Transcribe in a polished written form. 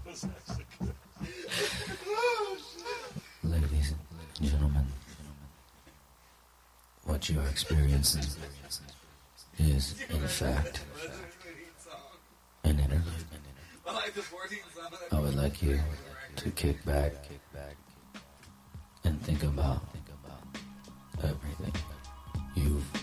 Ladies and gentlemen, what you are experiencing is, in fact, an interlude. I would like you to kick back and think about everything you've